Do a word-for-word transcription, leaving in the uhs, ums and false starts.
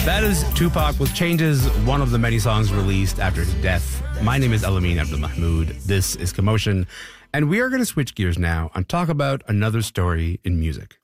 That is Tupac with Changes, one of the many songs released after his death. My name is Elamin Abdelmahmoud. This is Commotion. And we are going to switch gears now and talk about another story in music.